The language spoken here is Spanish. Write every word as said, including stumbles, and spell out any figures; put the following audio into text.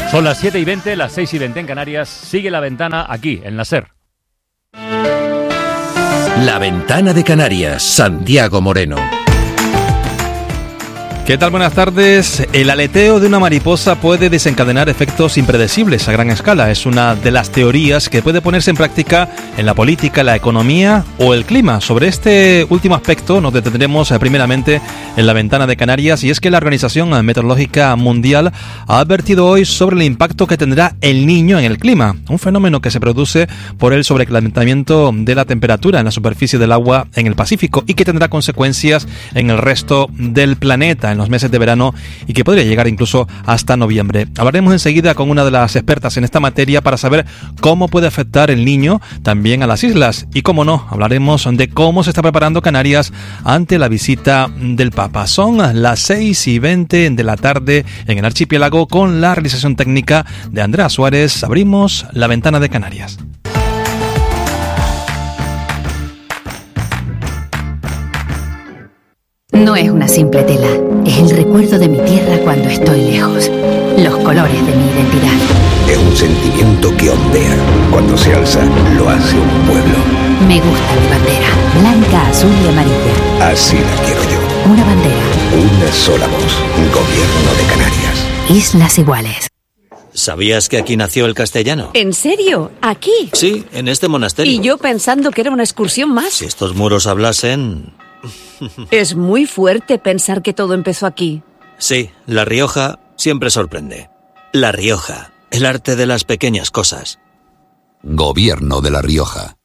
Son las siete y veinte, las seis y veinte en Canarias. Sigue La Ventana aquí, en la SER. La Ventana de Canarias, Santiago Moreno. ¿Qué tal? Buenas tardes. El aleteo de una mariposa puede desencadenar efectos impredecibles a gran escala. Es una de las teorías que puede ponerse en práctica en la política, la economía o el clima. Sobre este último aspecto nos detendremos primeramente en La Ventana de Canarias, y es que la Organización Meteorológica Mundial ha advertido hoy sobre el impacto que tendrá el Niño en el clima, un fenómeno que se produce por el sobrecalentamiento de la temperatura en la superficie del agua en el Pacífico y que tendrá consecuencias en el resto del planeta en los meses de verano y que podría llegar incluso hasta noviembre. Hablaremos enseguida con una de las expertas en esta materia para saber cómo puede afectar el Niño también a las islas, y cómo no, hablaremos de cómo se está preparando Canarias ante la visita del Papa. Son las seis y veinte de la tarde en el archipiélago. Con la realización técnica de Andrea Suárez abrimos La Ventana de Canarias. No es una simple tela, es el recuerdo de mi tierra cuando estoy lejos, los colores de mi identidad. Es un sentimiento que ondea, cuando se alza lo hace un pueblo. Me gusta mi bandera, blanca, azul y amarilla. Así la quiero yo. Una bandera. Una sola voz, Gobierno de Canarias. Islas iguales. ¿Sabías que aquí nació el castellano? ¿En serio? ¿Aquí? Sí, en este monasterio. Y yo pensando que era una excursión más. Si estos muros hablasen... Es muy fuerte pensar que todo empezó aquí. Sí, La Rioja siempre sorprende. La Rioja, el arte de las pequeñas cosas. Gobierno de La Rioja.